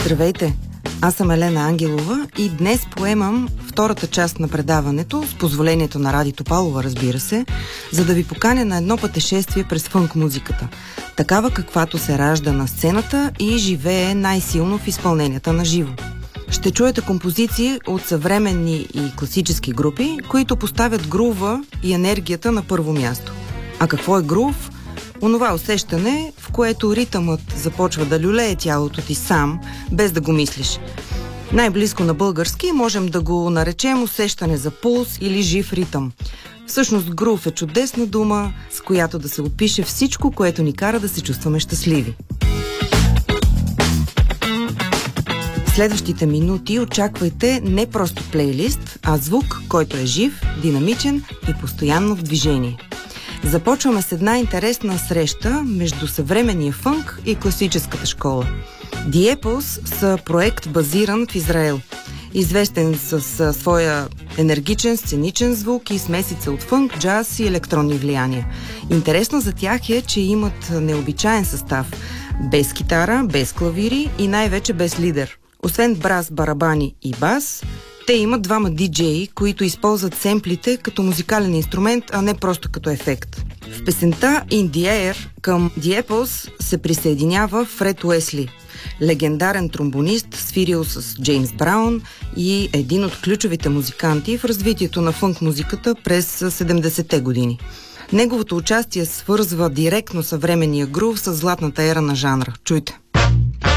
Здравейте! Аз съм Елена Ангелова и днес поемам втората част на предаването, с позволението на Ради Топалова, разбира се, за да ви поканя на едно пътешествие през фънк музиката. Такава каквато се ражда на сцената и живее най-силно в изпълненията на живо. Ще чуете композиции от съвременни и класически групи, които поставят грува и енергията на първо място. А какво е грув? Онова усещане, в което ритъмът започва да люлее тялото ти сам, без да го мислиш. Най-близко на български можем да го наречем усещане за пулс или жив ритъм. Всъщност грув е чудесна дума, с която да се опише всичко, което ни кара да се чувстваме щастливи. В следващите минути очаквайте не просто плейлист, а звук, който е жив, динамичен и постоянно в движение. Започваме с една интересна среща между съвременния фънк и класическата школа. The Apples са проект базиран в Израел, известен с своя енергичен, сценичен звук и смесица от фънк, джаз и електронни влияния. Интересно за тях е, че имат необичаен състав, без китара, без клавири и най-вече без лидер. Освен брас, барабани и бас, те имат двама диджеи, които използват семплите като музикален инструмент, а не просто като ефект. В песента In the Air към The Apples се присъединява Фред Уесли, легендарен тромбонист, свирил с Джеймс Браун и един от ключовите музиканти в развитието на фънк музиката през 70-те години. Неговото участие свързва директно съвременния грув с златната ера на жанра. Чуйте!